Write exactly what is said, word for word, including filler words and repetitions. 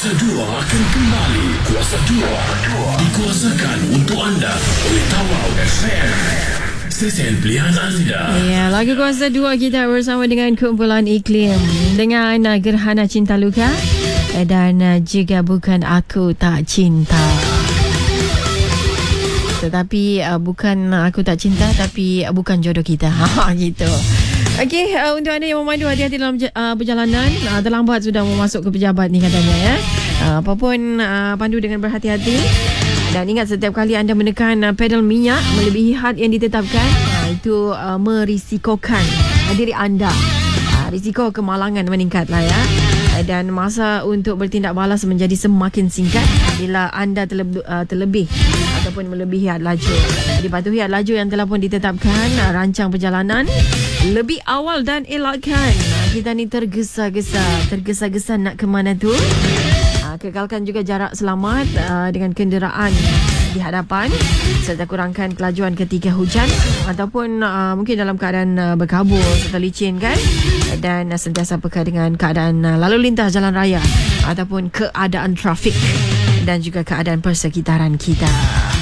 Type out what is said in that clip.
Kuasa dua akan kembali. Kuasa dua dikuasakan untuk anda oleh Tawau F M. Stesen pilihan anda. Ya, lagu Kuasa dua kita bersama dengan kumpulan Iklim dengan uh, Gerhana Cinta Luka dan uh, juga Bukan Aku Tak Cinta. Tetapi uh, bukan aku tak cinta, tapi uh, bukan jodoh kita. Ha gitu. Okey, uh, untuk anda yang memandu, hati-hati dalam uh, perjalanan. Uh, terlambat sudah mau masuk ke pejabat ni katanya ya. Uh, apapun uh, pandu dengan berhati-hati. Dan ingat, setiap kali anda menekan uh, pedal minyak melebihi had yang ditetapkan, uh, itu uh, merisikokan uh, diri anda. Uh, risiko kemalangan meningkatlah ya. Uh, dan masa untuk bertindak balas menjadi semakin singkat bila anda terlebih, uh, terlebih ataupun melebihi had laju. Jadi patuhi had laju yang telah pun ditetapkan. Uh, rancang perjalanan lebih awal dan elakkan. Uh, kita ni tergesa-gesa, tergesa-gesa nak ke mana tu? Kekalkan juga jarak selamat uh, dengan kenderaan di hadapan, serta kurangkan kelajuan ketika hujan ataupun uh, mungkin dalam keadaan uh, berkabut serta licin kan, dan uh, sentiasa peka dengan keadaan uh, lalu lintas jalan raya ataupun keadaan trafik dan juga keadaan persekitaran kita.